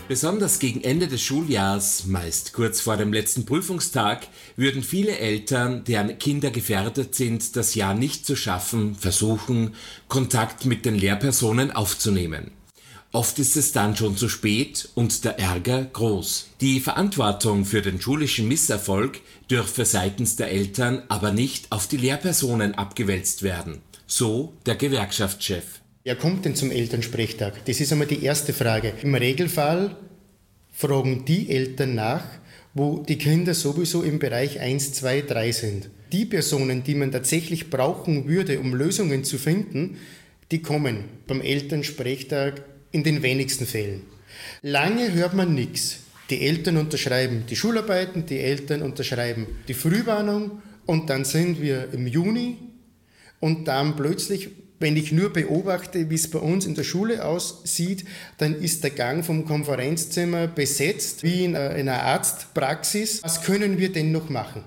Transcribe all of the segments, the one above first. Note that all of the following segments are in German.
Besonders gegen Ende des Schuljahrs, meist kurz vor dem letzten Prüfungstag, würden viele Eltern, deren Kinder gefährdet sind, das Jahr nicht zu schaffen, versuchen, Kontakt mit den Lehrpersonen aufzunehmen. Oft ist es dann schon zu spät und der Ärger groß. Die Verantwortung für den schulischen Misserfolg dürfe seitens der Eltern aber nicht auf die Lehrpersonen abgewälzt werden. So der Gewerkschaftschef. Wer kommt denn zum Elternsprechtag? Das ist einmal die erste Frage. Im Regelfall fragen die Eltern nach, wo die Kinder sowieso im Bereich 1, 2, 3 sind. Die Personen, die man tatsächlich brauchen würde, um Lösungen zu finden, die kommen beim Elternsprechtag in den wenigsten Fällen. Lange hört man nichts. Die Eltern unterschreiben die Schularbeiten, die Eltern unterschreiben die Frühwarnung und dann sind wir im Juni und dann plötzlich, wenn ich nur beobachte, wie es bei uns in der Schule aussieht, dann ist der Gang vom Konferenzzimmer besetzt, wie in einer Arztpraxis. Was können wir denn noch machen?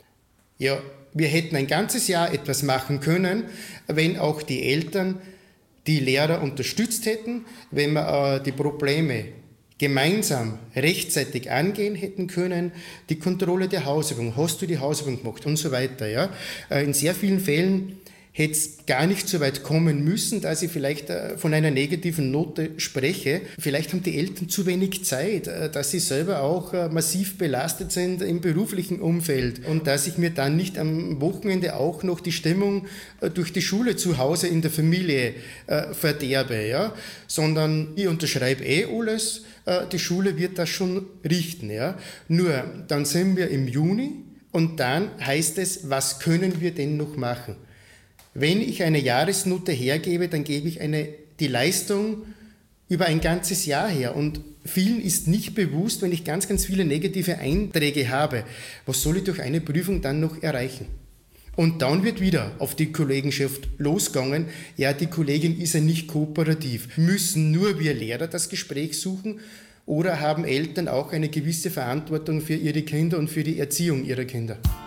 Ja, wir hätten ein ganzes Jahr etwas machen können, wenn auch die Eltern die Lehrer unterstützt hätten, wenn wir die Probleme gemeinsam rechtzeitig angehen hätten können, die Kontrolle der Hausübung, hast du die Hausübung gemacht und so weiter. Ja? In sehr vielen Fällen hätte es gar nicht so weit kommen müssen, dass ich vielleicht von einer negativen Note spreche. Vielleicht haben die Eltern zu wenig Zeit, dass sie selber auch massiv belastet sind im beruflichen Umfeld und dass ich mir dann nicht am Wochenende auch noch die Stimmung durch die Schule zu Hause in der Familie verderbe, ja? Sondern ich unterschreibe alles, die Schule wird das schon richten. Ja? Nur, dann sind wir im Juni und dann heißt es, was können wir denn noch machen? Wenn ich eine Jahresnote hergebe, dann gebe ich die Leistung über ein ganzes Jahr her. Und vielen ist nicht bewusst, wenn ich ganz, ganz viele negative Einträge habe, was soll ich durch eine Prüfung dann noch erreichen? Und dann wird wieder auf die Kollegenschaft losgegangen, ja, die Kollegin ist ja nicht kooperativ. Müssen nur wir Lehrer das Gespräch suchen oder haben Eltern auch eine gewisse Verantwortung für ihre Kinder und für die Erziehung ihrer Kinder?